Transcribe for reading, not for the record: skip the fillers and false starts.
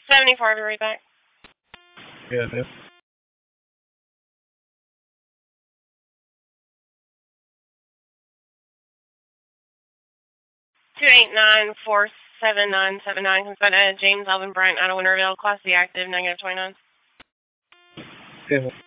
74, I'll be right back. Yeah, yeah. 289-47979 comes by to James Alvin Bryant out of Winterville, Class B active, -29. Yeah.